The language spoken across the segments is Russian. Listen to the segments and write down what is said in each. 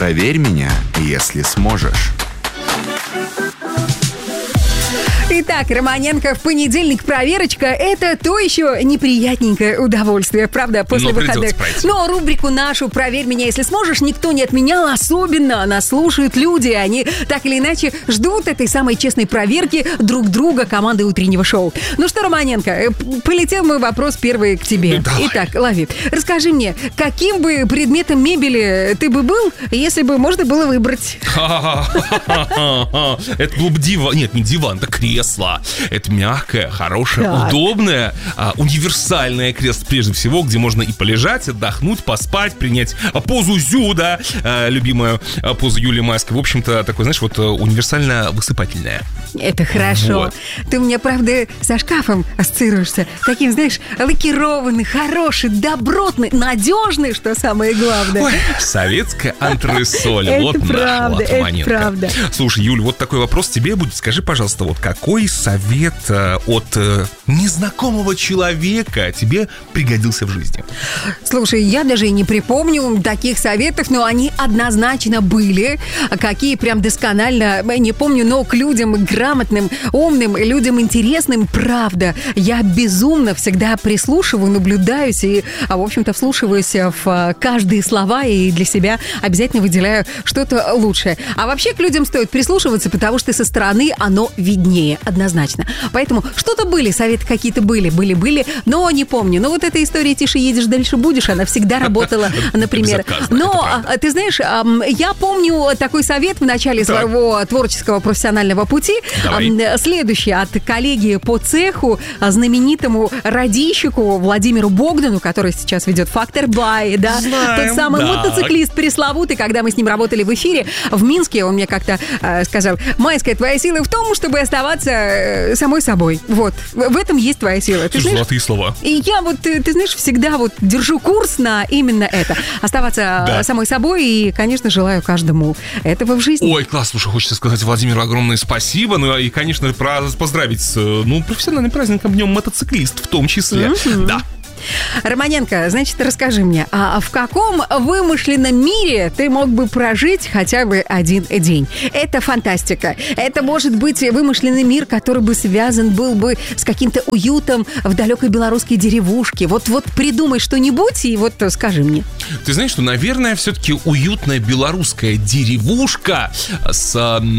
Проверь меня, если сможешь. Итак, Романенко, в понедельник проверочка – это то еще неприятненькое удовольствие, правда, после выходных. Но рубрику нашу «Проверь меня, если сможешь» никто не отменял, особенно нас слушают люди. Они так или иначе ждут этой самой честной проверки друг друга команды утреннего шоу. Ну что, Романенко, полетел мой вопрос первый к тебе. Давай. Итак, лови. Расскажи мне, каким бы предметом мебели ты бы был, если бы можно было выбрать? Это был бы диван. Нет, не диван, это кресло. Это мягкое, хорошее, удобное, универсальное кресло, прежде всего, где можно и полежать, отдохнуть, поспать, принять позу Зю, да, любимую позу Юлии Майской. В общем-то, такое, знаешь, вот универсально-высыпательное. Это хорошо. Вот. Ты у меня, правда, со шкафом ассоциируешься. Таким, знаешь, лакированный, хороший, добротный, надежный, что самое главное. Ой, советская антресоль. Это Вот правда, наша это Романенко. правда. Слушай, Юль, вот такой вопрос тебе будет. Скажи, пожалуйста, вот какой совет от незнакомого человека тебе пригодился в жизни? Слушай, я даже и не припомню таких советов, но они однозначно были. Какие прям досконально, не помню, но к людям грамотным, умным, людям интересным, правда. Я безумно всегда прислушиваю, наблюдаюсь и, в общем-то, вслушиваюсь в каждые слова и для себя обязательно выделяю что-то лучшее. А вообще к людям стоит прислушиваться, потому что со стороны оно виднее, однозначно. Поэтому что-то были, советы какие-то были, но не помню. Но вот эта история «Тише едешь, дальше будешь», она всегда работала, например. Но, ты знаешь, я помню такой совет в начале своего творческого профессионального пути. Следующий от коллеги по цеху, знаменитому радищику Владимиру Богдану, который сейчас ведет «Фактор Бай», да? Знаем, тот самый мотоциклист пресловутый, когда мы с ним работали в эфире в Минске, он мне как-то сказал: «Майская, твоя сила в том, чтобы оставаться самой собой». Вот. В этом есть твоя сила. Ты знаешь? Золотые слова. И я вот, ты знаешь, всегда вот держу курс на именно это. Оставаться самой собой и, конечно, желаю каждому этого в жизни. Ой, класс, слушай, хочется сказать Владимиру огромное спасибо. Ну и, конечно, поздравить с профессиональным праздником Днем мотоциклист в том числе. Да. Романенко, значит, расскажи мне, а в каком вымышленном мире ты мог бы прожить хотя бы один день? Это фантастика. Это может быть вымышленный мир, который бы связан был бы с каким-то уютом в далекой белорусской деревушке. Вот придумай что-нибудь и вот скажи мне. Ты знаешь, что, наверное, все-таки уютная белорусская деревушка с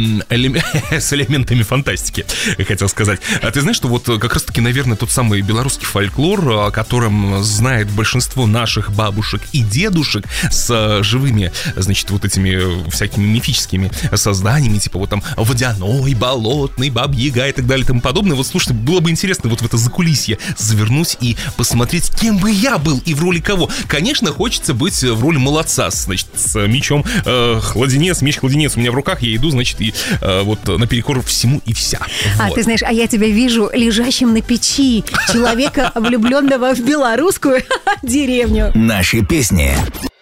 элементами фантастики, я хотел сказать. А ты знаешь, что вот как раз-таки, наверное, тот самый белорусский фольклор, о котором знает большинство наших бабушек и дедушек с живыми, значит, вот этими всякими мифическими созданиями, типа вот там водяной, болотный, баба-яга и так далее и тому подобное. Вот, слушайте, было бы интересно вот в это закулисье завернуть и посмотреть, кем бы я был и в роли кого. Конечно, хочется быть в роли молодца, значит, с мечом меч-кладенец у меня в руках, я иду, значит, и вот наперекор всему и вся. Вот. Ты знаешь, а я тебя вижу лежащим на печи человека, влюбленного в белорусскую деревню. Наши песни.